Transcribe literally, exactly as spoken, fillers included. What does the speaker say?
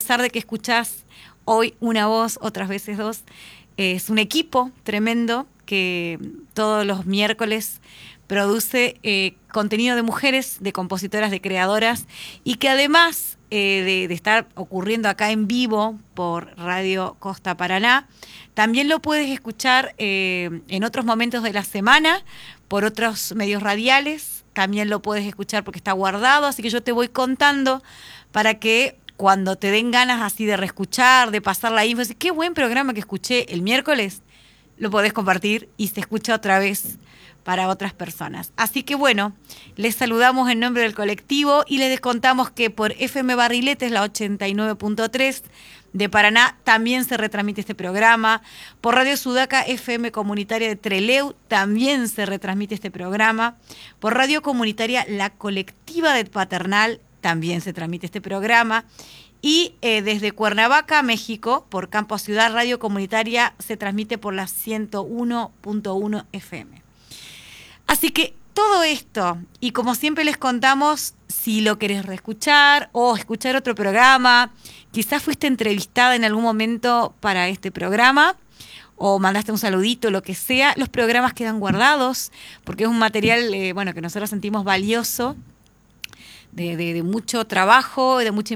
pesar de que escuchás hoy una voz, otras veces dos, es un equipo tremendo que todos los miércoles produce eh, contenido de mujeres, de compositoras, de creadoras, y que además eh, de, de estar ocurriendo acá en vivo por Radio Costa Paraná, también lo puedes escuchar eh, en otros momentos de la semana, por otros medios radiales, también lo puedes escuchar porque está guardado, así que yo te voy contando para que cuando te den ganas así de reescuchar, de pasar la info, decir, qué buen programa que escuché el miércoles, lo podés compartir y se escucha otra vez para otras personas. Así que bueno, les saludamos en nombre del colectivo y les contamos que por F M Barriletes, la ochenta y nueve punto tres de Paraná, también se retransmite este programa. Por Radio Sudaca, F M Comunitaria de Trelew, también se retransmite este programa. Por Radio Comunitaria La Colectiva de Paternal, también se transmite este programa. Y eh, desde Cuernavaca, México, por Campo Ciudad, Radio Comunitaria se transmite por la ciento uno punto uno F M. Así que todo esto, y como siempre les contamos, si lo querés reescuchar o escuchar otro programa, quizás fuiste entrevistada en algún momento para este programa, o mandaste un saludito, lo que sea, los programas quedan guardados, porque es un material eh, bueno, que nosotros sentimos valioso, de, de, de mucho trabajo, de mucha